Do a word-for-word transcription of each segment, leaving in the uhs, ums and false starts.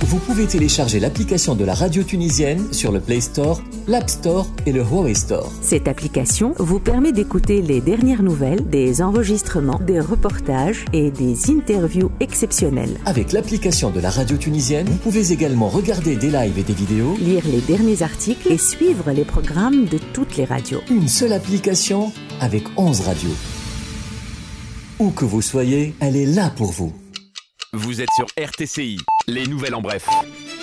Vous pouvez télécharger l'application de la radio tunisienne sur le Play Store, l'App Store et le Huawei Store. Cette application vous permet d'écouter les dernières nouvelles, des enregistrements, des reportages et des interviews exceptionnelles. Avec l'application de la radio tunisienne, vous pouvez également regarder des lives et des vidéos, lire les derniers articles et suivre les programmes de toutes les radios. Une seule application avec onze radios. Où que vous soyez, elle est là pour vous. Vous êtes sur R T C I, les nouvelles en bref.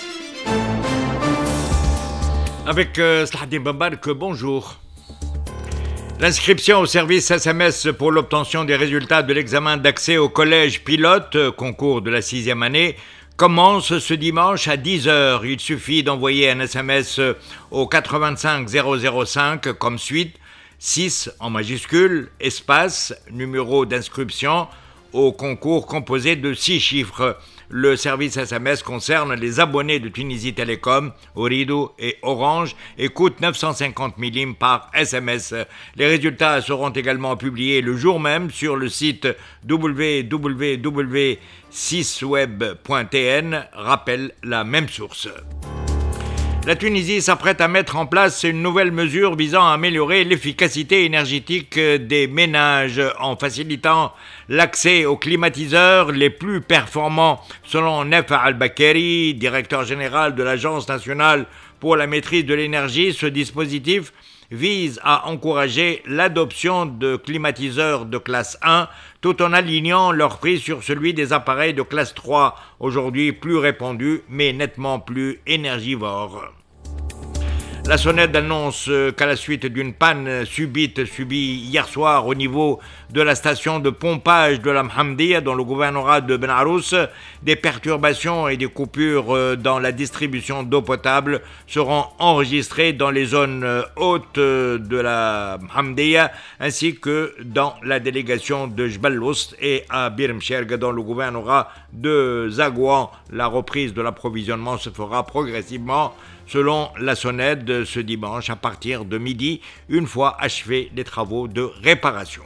Avec euh, Slahdin Bambark, bonjour. L'inscription au service S M S pour l'obtention des résultats de l'examen d'accès au collège pilote, concours de la sixième année, commence ce dimanche à dix heures. Il suffit d'envoyer un S M S au quatre-vingt-cinq zéro zéro cinq comme suite, six en majuscule, espace, numéro d'inscription, au concours composé de six chiffres. Le service S M S concerne les abonnés de Tunisie Télécom, Ooredoo et Orange et coûte neuf cent cinquante millimes par S M S. Les résultats seront également publiés le jour même sur le site w w w point six web point t n, rappelle la même source. La Tunisie s'apprête à mettre en place une nouvelle mesure visant à améliorer l'efficacité énergétique des ménages en facilitant l'accès aux climatiseurs les plus performants. Selon Nefa Al-Bakeri, directeur général de l'Agence nationale pour la maîtrise de l'énergie, ce dispositif vise à encourager l'adoption de climatiseurs de classe un tout en alignant leur prix sur celui des appareils de classe trois, aujourd'hui plus répandus mais nettement plus énergivores. La sonnette annonce qu'à la suite d'une panne subite subie hier soir au niveau de la station de pompage de la Mhamdia dans le gouvernorat de Ben Arous, des perturbations et des coupures dans la distribution d'eau potable seront enregistrées dans les zones hautes de la Mhamdia ainsi que dans la délégation de Jbal Oust et à Bir Mcherga dans le gouvernorat de Zagouan. La reprise de l'approvisionnement se fera progressivement selon la sonnette ce dimanche à partir de midi, une fois achevés les travaux de réparation.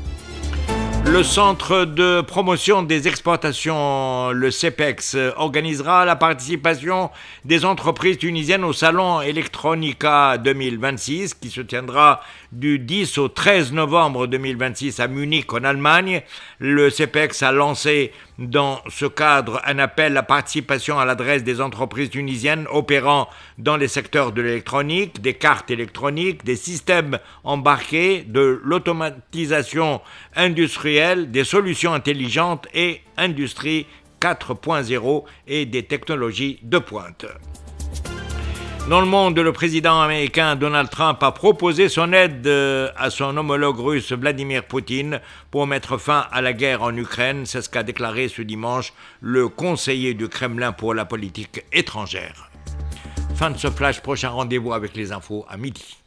Le Centre de promotion des exportations, le CEPEX, organisera la participation des entreprises tunisiennes au Salon Electronica deux mille vingt-six qui se tiendra du dix au treize novembre deux mille vingt-six à Munich en Allemagne. Le CEPEX a lancé dans ce cadre un appel à participation à l'adresse des entreprises tunisiennes opérant dans les secteurs de l'électronique, des cartes électroniques, des systèmes embarqués, de l'automatisation industrielle, des solutions intelligentes et industrie quatre point zéro et des technologies de pointe. Dans le monde, le président américain Donald Trump a proposé son aide à son homologue russe Vladimir Poutine pour mettre fin à la guerre en Ukraine. C'est ce qu'a déclaré ce dimanche le conseiller du Kremlin pour la politique étrangère. Fin de ce flash, prochain rendez-vous avec les infos à midi.